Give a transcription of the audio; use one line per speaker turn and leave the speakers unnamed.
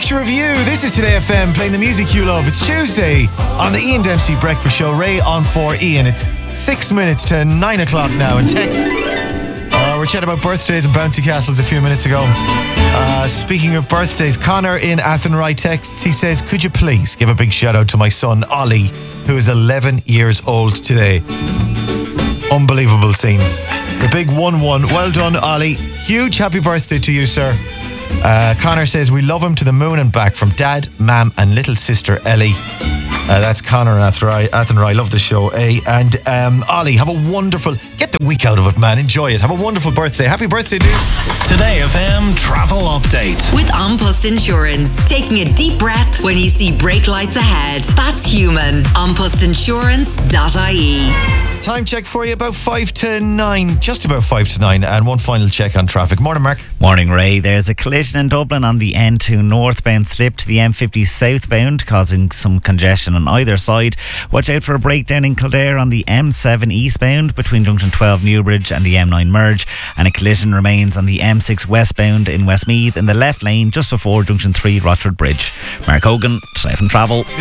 Picture of You. This is Today FM playing the music you love. It's Tuesday on the Ian Dempsey Breakfast Show. Ray on for Ian. It's 6 minutes to 9 o'clock now. And texts. We're chatting about birthdays and bouncy castles a few minutes ago. Speaking of birthdays, Connor in Athenry texts. He says, could you please give a big shout out to my son Ollie, who is 11 years old today. Unbelievable scenes. The big 1-1. Well done, Ollie. Huge happy birthday to you, sir. Connor says, we love him to the moon and back from dad, mam and little sister Ellie. That's Connor and Athenry. Love the show, eh? And Ollie, have a wonderful... Get the week out of it, man. Enjoy it. Have a wonderful birthday. Happy birthday, dude.
Today FM travel update.
With An Post Insurance. Taking a deep breath when you see brake lights ahead. That's human. AnPostInsurance.ie.
Time check for you, about 5 to 9. Just about 5 to 9. And one final check on traffic. Morning, Mark.
Morning, Ray. There's a collision in Dublin on the N2 northbound slip to the M50 southbound, causing some congestion on either side. Watch out for a breakdown in Kildare on the M7 eastbound between Junction 12 Newbridge and the M9 merge. And a collision remains on the M6 westbound in Westmeath in the left lane just before Junction 3 Rochford Bridge. Mark Hogan, Today from Travel.